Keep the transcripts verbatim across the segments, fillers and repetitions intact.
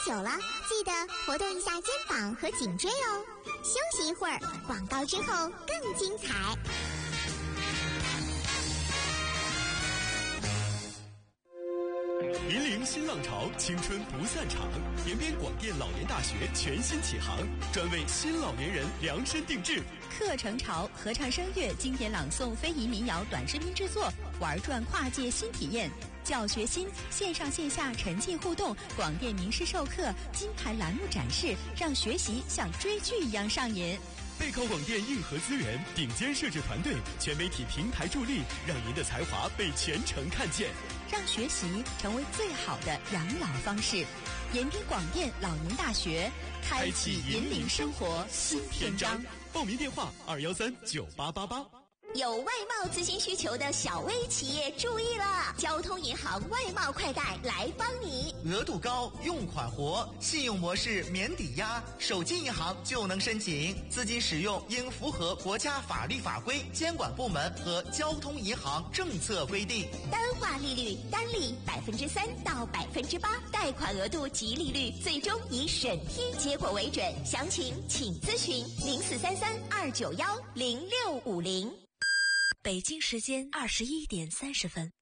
久了，记得活动一下肩膀和颈椎哦。休息一会儿，广告之后更精彩。 引领新浪潮，青春不散场。延边广电老年大学全新启航，专为新老年人量身定制。 课程潮，合唱声乐、经典朗诵、非遗民谣短视频制作，玩转跨界新体验。教学新，线上线下沉浸互动，广电名师授课，金牌栏目展示，让学习像追剧一样上瘾。 背靠广电硬核资源，顶尖摄制团队，全媒体平台助力，让您的才华被全城看见， 让学习成为最好的养老方式。延边广电老年大学，开启引领生活新篇章。 报名电话：二幺三九八八八。 有外贸咨询需求的小微企业注意了，交通银行外贸快贷来帮你。 额度高，用款活，信用模式免抵押，手机银行就能申请。资金使用应符合国家法律法规、监管部门和交通银行政策规定。 单化利率单利百分之三到百分之八，贷款额度及利率最终以审批结果为准。详情请咨询零四三三二九幺零六五零。 北京时间二十一点三十分。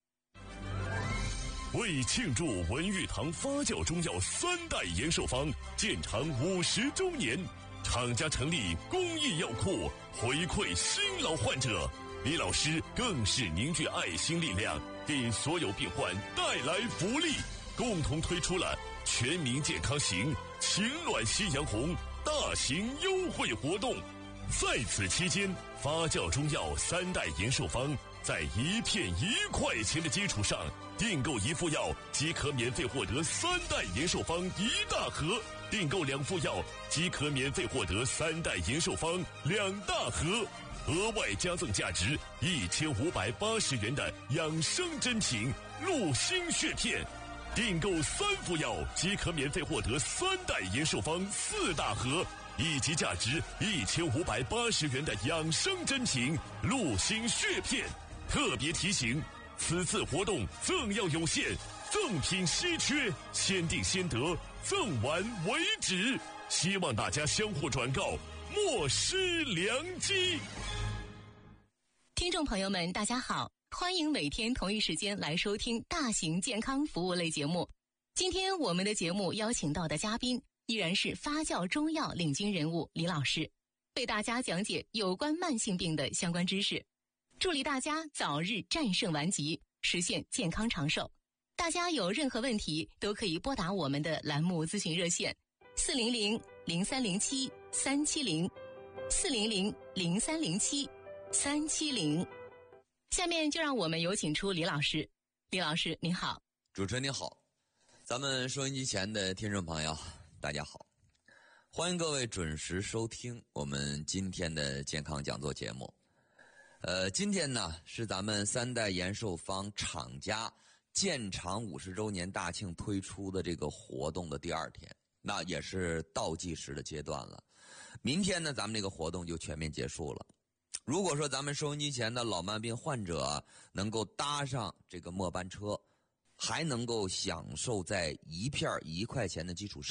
为庆祝文玉堂发酵中药三代延寿方建厂五十周年，厂家成立公益药库，回馈新老患者。李老师更是凝聚爱心力量，给所有病患带来福利，共同推出了全民健康行情暖夕阳红大型优惠活动。在此期间，发酵中药三代延寿方在一片一块钱的基础上，订购一副药即可免费获得三代延寿方一大盒，订购两副药即可免费获得三代延寿方两大盒，额外加赠价值一千五百八十元的养生真情鹿心血片，订购三副药即可免费获得三代延寿方四大盒，以及价值一千五百八十元的养生真情鹿心血片。特别提醒，此次活动赠药有限，赠品稀缺，先订先得，赠完为止，希望大家相互转告，莫失良机。 听众朋友们大家好，欢迎每天同一时间来收听大型健康服务类节目。今天我们的节目邀请到的嘉宾依然是发酵中药领军人物李老师，为大家讲解有关慢性病的相关知识，助力大家早日战胜顽疾，实现健康长寿。大家有任何问题都可以拨打我们的栏目咨询热线四零零零三零七三七零四零零零三零七三七零。下面就让我们有请出李老师。李老师您好。 主持人您好，咱们收音机前的听众朋友大家好，欢迎各位准时收听我们今天的健康讲座节目。呃，今天呢是咱们三代延寿方厂家建厂五十周年大庆推出的这个活动的第二天，那也是倒计时的阶段了。明天呢，咱们这个活动就全面结束了。如果说咱们收音机前的老慢病患者能够搭上这个末班车，还能够享受在一片一块钱的基础上